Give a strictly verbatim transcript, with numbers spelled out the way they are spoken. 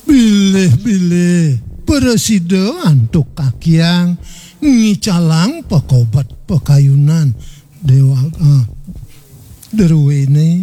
Bilih-bilih presiden tuk kakiang ngicalang pekobat pekayunan dewa uh, derwene